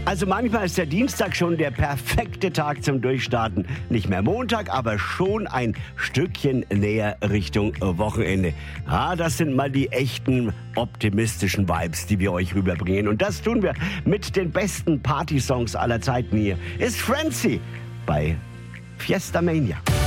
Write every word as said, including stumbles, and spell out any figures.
Also manchmal ist der Dienstag schon der perfekte Tag zum Durchstarten. Nicht mehr Montag, aber schon ein Stückchen näher Richtung Wochenende. Ah, das sind mal die echten optimistischen Vibes, die wir euch rüberbringen. Und das tun wir mit den besten Party-Songs aller Zeiten hier. Ist Frenzy bei Fiesta Mania.